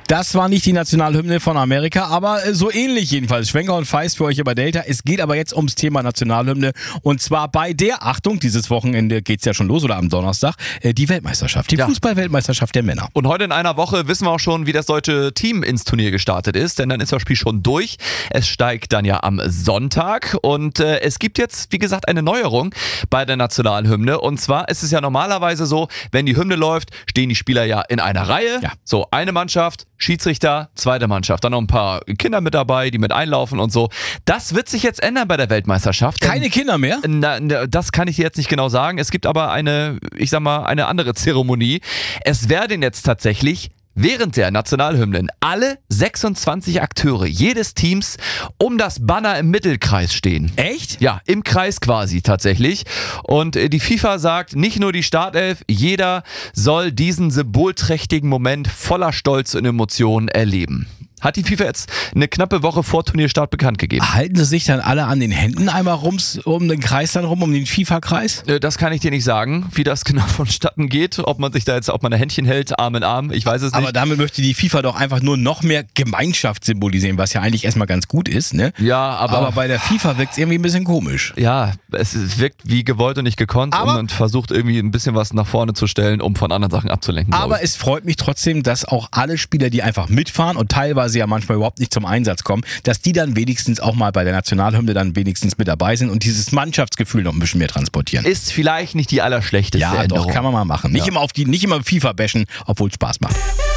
Das war nicht die Nationalhymne von Amerika, aber so ähnlich jedenfalls. Schwenker und Feist für euch über Delta. Es geht aber jetzt ums Thema Nationalhymne und zwar bei der, Achtung, dieses Wochenende geht's ja schon los oder am Donnerstag, die Weltmeisterschaft, die Fußball-Weltmeisterschaft der Männer. Und heute in einer Woche wissen wir auch schon, wie das deutsche Team ins Turnier gestartet ist, denn dann ist das Spiel schon durch. Es steigt dann ja am Sonntag und es gibt jetzt, wie gesagt, eine Neuerung bei der Nationalhymne und zwar ist es ja normalerweise so, wenn die Hymne läuft, stehen die Spieler ja in einer Reihe, so eine Mannschaft, Schiedsrichter, zweite Mannschaft, dann noch ein paar Kinder mit dabei, die mit einlaufen und so. Das wird sich jetzt ändern bei der Weltmeisterschaft. Keine Kinder mehr? Das kann ich dir jetzt nicht genau sagen. Es gibt aber eine andere Zeremonie. Es werden jetzt tatsächlich während der Nationalhymnen alle 26 Akteure jedes Teams um das Banner im Mittelkreis stehen. Echt? Ja, im Kreis quasi tatsächlich. Und die FIFA sagt, nicht nur die Startelf, jeder soll diesen symbolträchtigen Moment voller Stolz und Emotionen erleben. Hat die FIFA jetzt eine knappe Woche vor Turnierstart bekannt gegeben. Halten sie sich dann alle an den Händen einmal um den Kreis dann rum, um den FIFA-Kreis? Das kann ich dir nicht sagen, wie das genau vonstatten geht. Ob man ein Händchen hält, Arm in Arm, ich weiß es nicht. Aber damit möchte die FIFA doch einfach nur noch mehr Gemeinschaft symbolisieren, was ja eigentlich erstmal ganz gut ist, ne? Ja, aber bei der FIFA wirkt es irgendwie ein bisschen komisch. Ja, es wirkt wie gewollt und nicht gekonnt und man versucht irgendwie ein bisschen was nach vorne zu stellen, um von anderen Sachen abzulenken. Aber es freut mich trotzdem, dass auch alle Spieler, die einfach mitfahren und teilweise ja manchmal überhaupt nicht zum Einsatz kommen, dass die dann wenigstens auch mal bei der Nationalhymne dann wenigstens mit dabei sind und dieses Mannschaftsgefühl noch ein bisschen mehr transportieren. Ist vielleicht nicht die allerschlechteste Änderung. Ja, doch, kann man mal machen. Nicht immer FIFA bashen, obwohl es Spaß macht.